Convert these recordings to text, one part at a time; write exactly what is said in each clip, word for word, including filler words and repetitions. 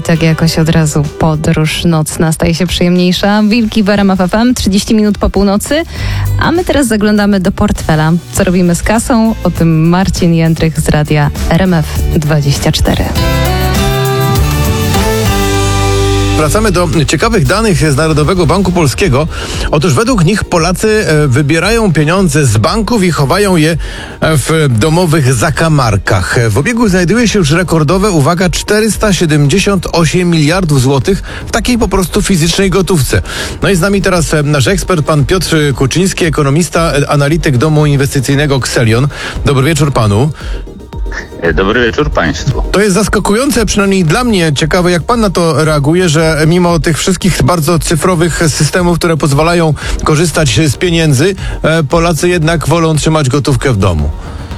tak jakoś od razu podróż nocna staje się przyjemniejsza. Wilki w R M F F M, trzydzieści minut po północy, a my teraz zaglądamy do portfela. Co robimy z kasą? O tym Marcin Jędrych z radia R M F dwadzieścia cztery. Wracamy do ciekawych danych z Narodowego Banku Polskiego. Otóż według nich Polacy wybierają pieniądze z banków i chowają je w domowych zakamarkach. W obiegu znajduje się już rekordowe, uwaga, czterysta siedemdziesiąt osiem miliardów złotych w takiej po prostu fizycznej gotówce. No i z nami teraz nasz ekspert, pan Piotr Kuczyński, ekonomista, analityk domu inwestycyjnego Xelion. Dobry wieczór panu. Dobry wieczór państwu. To jest zaskakujące, przynajmniej dla mnie ciekawe, jak pan na to reaguje, że mimo tych wszystkich bardzo cyfrowych systemów, które pozwalają korzystać z pieniędzy, Polacy jednak wolą trzymać gotówkę w domu.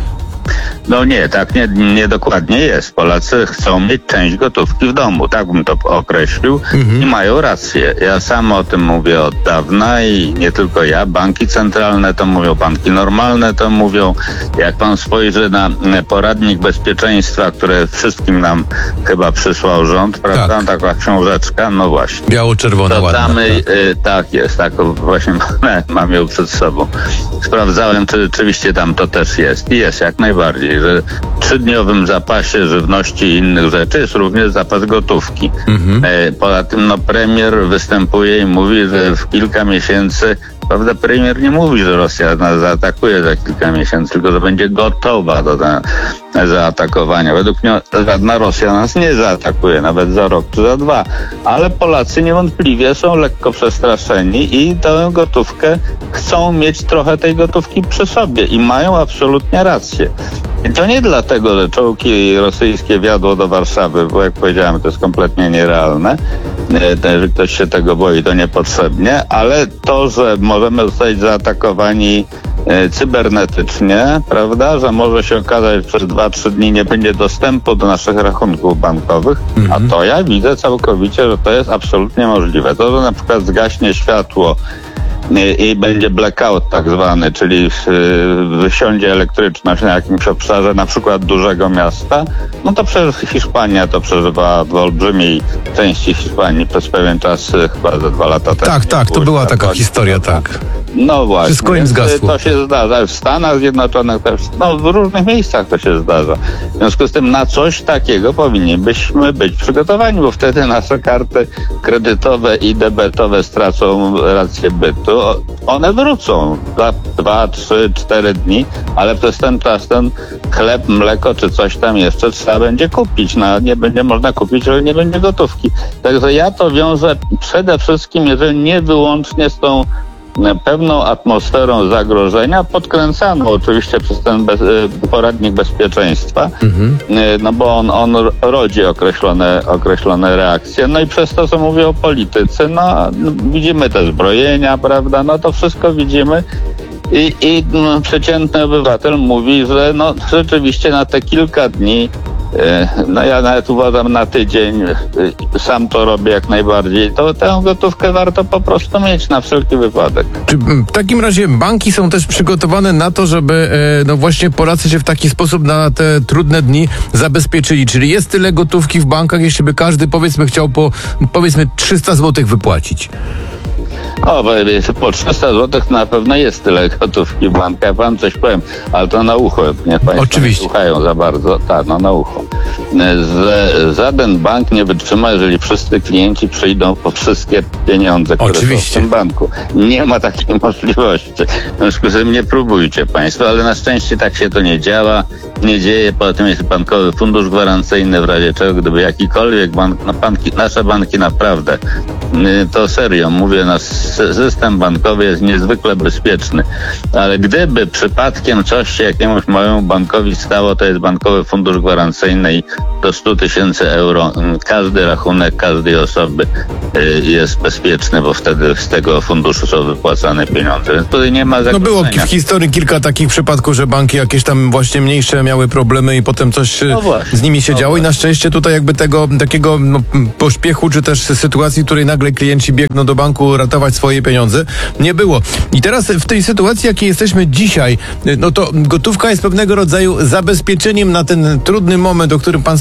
No nie, tak nie, nie dokładnie jest. Polacy chcą mieć część gotówki w domu, tak bym to określił, mhm. i mają rację. Ja sam o tym mówię od dawna i nie tylko ja. Banki centralne to mówią, banki normalne to mówią. Jak pan spojrzy na poradnik bezpieczeństwa, które wszystkim nam chyba przysłał rząd, prawda? Tak. Taka książeczka, no właśnie. Biało-czerwona, to ładna. Tam, y, tak jest, tak właśnie mam ją przed sobą. Sprawdzałem, czy rzeczywiście tam to też jest. I jest jak najbardziej, że w trzydniowym zapasie żywności i innych rzeczy jest również zapas gotówki. Mhm. E, poza tym no premier występuje i mówi, że w kilka miesięcy, prawda, premier nie mówi, że Rosja nas zaatakuje za kilka miesięcy, tylko że będzie gotowa do na, zaatakowania. Według mnie żadna Rosja nas nie zaatakuje, nawet za rok czy za dwa. Ale Polacy niewątpliwie są lekko przestraszeni i tę gotówkę chcą mieć trochę tej gotówki przy sobie i mają absolutnie rację. I to nie dlatego, że czołgi rosyjskie wjadło do Warszawy, bo jak powiedziałem, to jest kompletnie nierealne. Że ktoś się tego boi, to niepotrzebnie, ale to, że możemy zostać zaatakowani e, cybernetycznie, prawda, że może się okazać, że przez dwa trzy dni nie będzie dostępu do naszych rachunków bankowych, mm-hmm. a to ja widzę całkowicie, że to jest absolutnie możliwe. To, że na przykład zgaśnie światło i będzie blackout tak zwany, czyli wysiądzie elektryczność na jakimś obszarze, na przykład dużego miasta, no to przecież Hiszpania to przeżywała w olbrzymiej części Hiszpanii przez pewien czas, chyba za dwa lata temu. Tak, tak, to była taka historia, tak. No właśnie. Wszystko im zgasło. To się zdarza. W Stanach Zjednoczonych też, no w różnych miejscach to się zdarza. W związku z tym na coś takiego powinniśmy być przygotowani, bo wtedy nasze karty kredytowe i debetowe stracą rację bytu. One wrócą za dwa, trzy, cztery dni, ale przez ten czas ten chleb, mleko czy coś tam jeszcze trzeba będzie kupić. No, nie będzie można kupić, jeżeli nie będzie gotówki. Także ja to wiążę przede wszystkim, jeżeli nie wyłącznie z tą pewną atmosferą zagrożenia, podkręcaną oczywiście przez ten bez, poradnik bezpieczeństwa, mhm. no bo on, on rodzi określone, określone reakcje, no i przez to, co mówię o polityce, no, no widzimy te zbrojenia, prawda, no to wszystko widzimy i, i no, przeciętny obywatel mówi, że no rzeczywiście na te kilka dni, no ja nawet uważam na tydzień, sam to robię jak najbardziej, to tę gotówkę warto po prostu mieć na wszelki wypadek. Czy w takim razie banki są też przygotowane na to, żeby no właśnie Polacy się w taki sposób na te trudne dni zabezpieczyli? Czyli jest tyle gotówki w bankach, jeśli by każdy powiedzmy chciał po powiedzmy trzysta złotych wypłacić? O, po trzysta złotych na pewno jest tyle gotówki w bankach. Wam coś powiem, ale to na ucho. Niech państwo Oczywiście. nie słuchają za bardzo. Tak, no na ucho. Z, żaden bank nie wytrzyma, jeżeli wszyscy klienci przyjdą po wszystkie pieniądze, które Oczywiście. są w tym banku. Nie ma takiej możliwości. W związku z tym nie próbujcie państwo, ale na szczęście tak się to nie działa. Nie dzieje. Poza tym jest bankowy fundusz gwarancyjny, w razie czego, gdyby jakikolwiek bank, no banki, nasze banki naprawdę, to serio, mówię, nasz system bankowy jest niezwykle bezpieczny, ale gdyby przypadkiem coś się jakiemuś małemu bankowi stało, to jest bankowy fundusz gwarancyjny i do stu tysięcy euro każdy rachunek każdej osoby jest bezpieczny, bo wtedy z tego funduszu są wypłacane pieniądze. Więc tutaj nie ma zagrożenia. No było w historii kilka takich przypadków, że banki jakieś tam właśnie mniejsze miały problemy i potem coś no z nimi się no działo właśnie. I na szczęście tutaj jakby tego takiego no, pośpiechu, czy też sytuacji, w której nagle klienci biegną do banku ratować swoje pieniądze, nie było. I teraz w tej sytuacji, jakiej jesteśmy dzisiaj, no to gotówka jest pewnego rodzaju zabezpieczeniem na ten trudny moment, o którym pan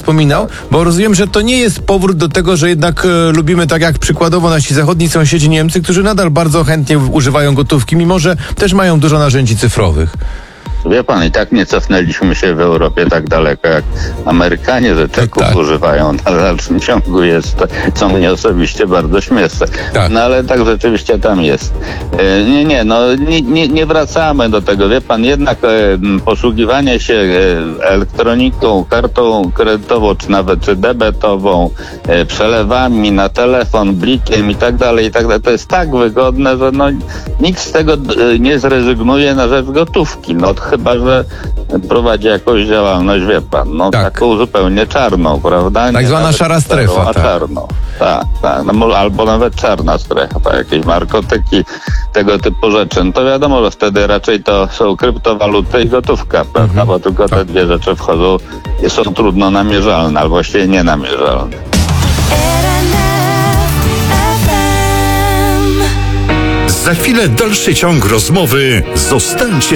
wspominał, bo rozumiem, że to nie jest powrót do tego, że jednak e, lubimy tak jak przykładowo nasi zachodni sąsiedzi Niemcy, którzy nadal bardzo chętnie używają gotówki, mimo że też mają dużo narzędzi cyfrowych. Wie pan, i tak nie cofnęliśmy się w Europie tak daleko, jak Amerykanie, że czeków tak. używają na dalszym ciągu jest, co mnie osobiście bardzo śmieszne. Tak. No ale tak rzeczywiście tam jest. E, nie, nie, no nie, nie, nie wracamy do tego. Wie pan, jednak e, posługiwanie się e, elektroniką, kartą kredytową, czy nawet debetową, e, przelewami na telefon, blikiem i tak dalej, i tak dalej, to jest tak wygodne, że no nikt z tego e, nie zrezygnuje na rzecz gotówki. No chyba, że prowadzi jakąś działalność, wie pan, no Tak. taką zupełnie czarną, prawda? Tak Nie zwana nawet szara strefa, czarną, a tak. czarną. Tak, tak. No, mo- albo nawet czarna strefa, tak, jakieś narkotyki, tego typu rzeczy. No to wiadomo, że wtedy raczej to są kryptowaluty i gotówka, prawda? Mhm. Bo tylko te dwie rzeczy wchodzą i są trudno namierzalne, albo właściwie nienamierzalne. Za chwilę dalszy ciąg rozmowy. Zostańcie